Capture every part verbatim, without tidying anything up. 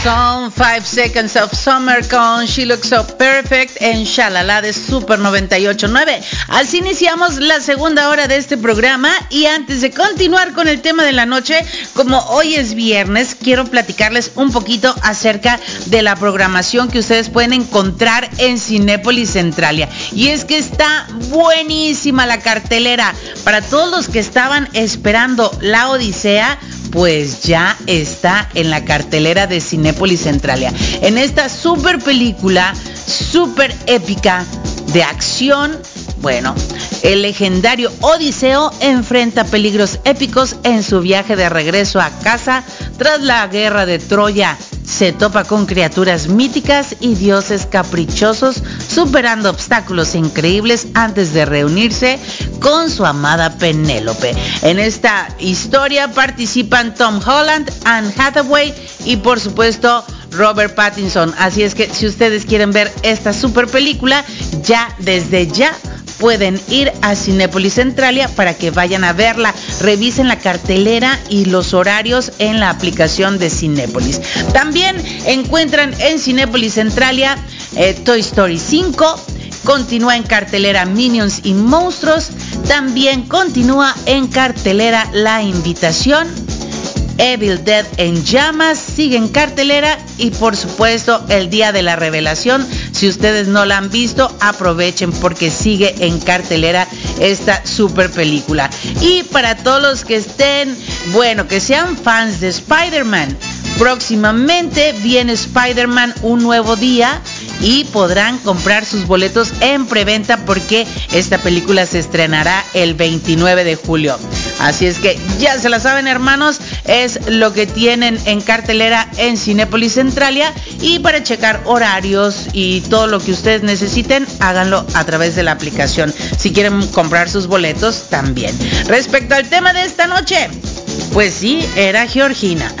Son Five Seconds of Summer con She Looks So Perfect en Shalala de Super noventa y ocho punto nueve. Así iniciamos la segunda hora de este programa y antes de continuar con el tema de la noche, como hoy es viernes, quiero platicarles un poquito acerca de la programación que ustedes pueden encontrar en Cinépolis Centralia. Y es que está buenísima la cartelera. Para todos los que estaban esperando La Odisea, pues ya está en la cartelera de Cinépolis Centralia. En esta super película, super épica de acción, bueno, el legendario Odiseo enfrenta peligros épicos en su viaje de regreso a casa tras la guerra de Troya. Se topa con criaturas míticas y dioses caprichosos, superando obstáculos increíbles antes de reunirse con su amada Penélope. En esta historia participan Tom Holland, Anne Hathaway y por supuesto Robert Pattinson. Así es que si ustedes quieren ver esta super película, ya desde ya pueden ir a Cinépolis Centralia para que vayan a verla. Revisen la cartelera y los horarios en la aplicación de Cinépolis. También encuentran en Cinépolis Centralia eh, Toy Story cinco. Continúa en cartelera Minions y Monstruos. También continúa en cartelera La Invitación. Evil Dead en llamas sigue en cartelera y por supuesto El Día de la Revelación. Si ustedes no la han visto, aprovechen porque sigue en cartelera esta super película. Y para todos los que estén, bueno, que sean fans de Spider-Man, próximamente viene Spider-Man Un Nuevo Día y podrán comprar sus boletos en preventa porque esta película se estrenará el veintinueve de julio. Así es que ya se la saben, hermanos, es lo que tienen en cartelera en Cinépolis Centralia. Y para checar horarios y todo lo que ustedes necesiten, háganlo a través de la aplicación. Si quieren comprar sus boletos, también. Respecto al tema de esta noche, pues sí, era Georgina.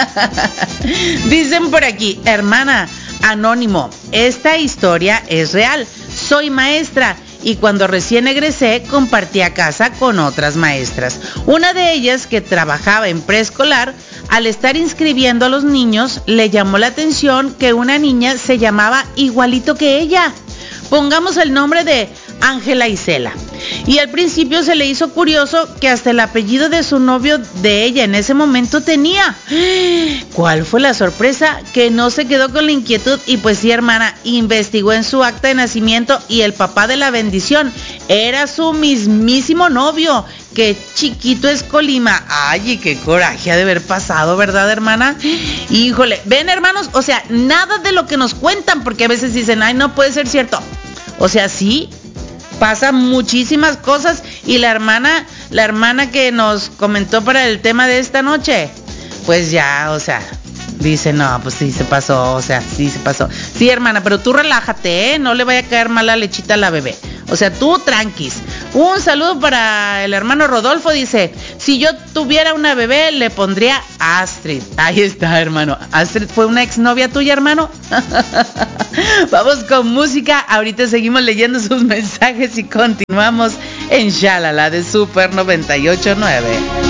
Dicen por aquí, hermana, anónimo, esta historia es real. Soy maestra y cuando recién egresé compartía casa con otras maestras. Una de ellas, que trabajaba en preescolar, al estar inscribiendo a los niños, le llamó la atención que una niña se llamaba igualito que ella. Pongamos el nombre de Ángela Isela. Y al principio se le hizo curioso que hasta el apellido de su novio de ella en ese momento tenía. ¿Cuál fue la sorpresa? Que no se quedó con la inquietud y pues sí, hermana, investigó en su acta de nacimiento y el papá de la bendición era su mismísimo novio. Qué chiquito es Colima. Ay, y qué coraje ha de haber pasado, ¿verdad, hermana? Híjole, ven, hermanos, o sea, nada de lo que nos cuentan, porque a veces dicen, ay, no puede ser cierto. O sea, sí, pasan muchísimas cosas. Y la hermana, la hermana que nos comentó para el tema de esta noche, pues ya, o sea, dice, no, pues sí se pasó, o sea, sí se pasó. Sí, hermana, pero tú relájate, ¿eh? No le vaya a caer mal la lechita a la bebé. O sea, tú tranquis. Un saludo para el hermano Rodolfo, dice, si yo tuviera una bebé, le pondría Astrid. Ahí está, hermano. ¿Astrid fue una exnovia tuya, hermano? Vamos con música. Ahorita seguimos leyendo sus mensajes y continuamos en Shalala de Super noventa y ocho punto nueve.